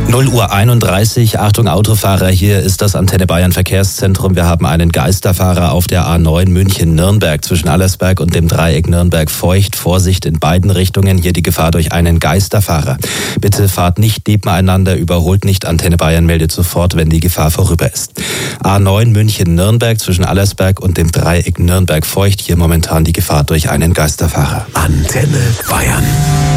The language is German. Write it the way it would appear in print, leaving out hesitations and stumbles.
0:31 Uhr, Achtung Autofahrer, hier ist das Antenne Bayern Verkehrszentrum. Wir haben einen Geisterfahrer auf der A9 München-Nürnberg zwischen Allersberg und dem Dreieck Nürnberg-Feucht. Vorsicht in beiden Richtungen, hier die Gefahr durch einen Geisterfahrer. Bitte fahrt nicht nebeneinander, überholt nicht. Antenne Bayern meldet sofort, wenn die Gefahr vorüber ist. A9 München-Nürnberg zwischen Allersberg und dem Dreieck Nürnberg-Feucht, hier momentan die Gefahr durch einen Geisterfahrer. Antenne Bayern.